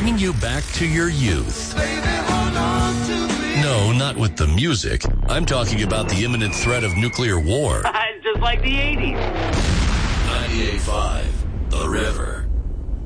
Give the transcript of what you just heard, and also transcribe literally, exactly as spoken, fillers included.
bringing you back to your youth. No, not with the music. I'm talking about the imminent threat of nuclear war. It's just like the eighties. ninety-eight point five, The River.